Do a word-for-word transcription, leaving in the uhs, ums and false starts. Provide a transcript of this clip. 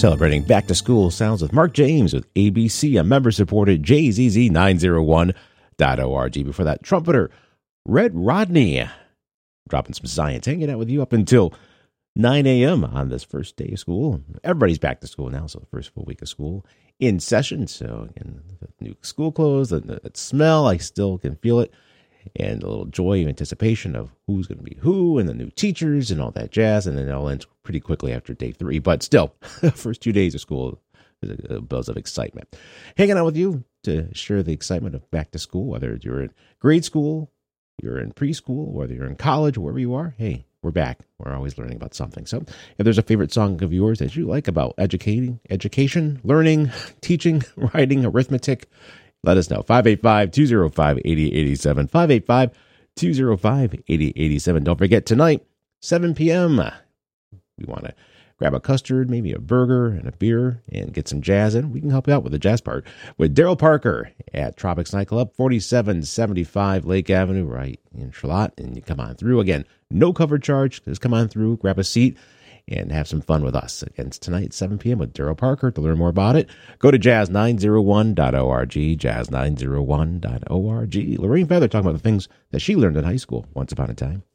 Celebrating back to school sounds with Mark James with A B C, a member supported J Z Z nine oh one dot org. Before that, trumpeter Red Rodney dropping some science, hanging out with you up until nine a.m. on this first day of school. Everybody's back to school now, so the first full week of school in session. So again, the new school clothes, the, the smell, I still can feel it, and a little joy and anticipation of who's going to be who and the new teachers and all that jazz. And then it all ends pretty quickly after day three. But still, the first two days of school is a, a buzz of excitement. Hanging out with you to share the excitement of back to school, whether you're in grade school, you're in preschool, whether you're in college, wherever you are. Hey, we're back. We're always learning about something. So if there's a favorite song of yours that you like about educating, education, learning, teaching, writing, arithmetic, let us know. five eight five, two oh five, eight oh eight seven. five eight five, two oh five, eight oh eight seven. Don't forget, tonight, seven p.m., we want to grab a custard, maybe a burger and a beer, and get some jazz in. We can help you out with the jazz part with Daryl Parker at Tropics Nightclub, forty-seven seventy-five Lake Avenue, right in Charlotte. And you come on through. Again, no cover charge. Just come on through, grab a seat, and have some fun with us. Again, tonight at seven p.m. with Daryl Parker. To learn more about it, go to jazz nine oh one dot org, jazz nine oh one dot org. Lorraine Feather talking about the things that she learned in high school once upon a time.